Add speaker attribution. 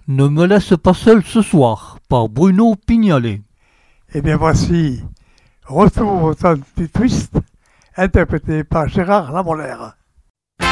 Speaker 1: Ne me laisse pas seul ce soir, par Bruno Pignolet.
Speaker 2: Eh bien voici Retour au temps du twist, interprété par Gérard Lamolaire.